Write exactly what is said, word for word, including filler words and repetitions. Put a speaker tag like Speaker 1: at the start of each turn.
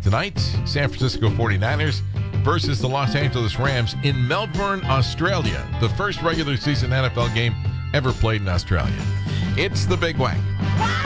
Speaker 1: Tonight, San Francisco forty-niners versus the Los Angeles Rams in Melbourne, Australia. The first regular season N F L game ever played in Australia. It's the Big Wang.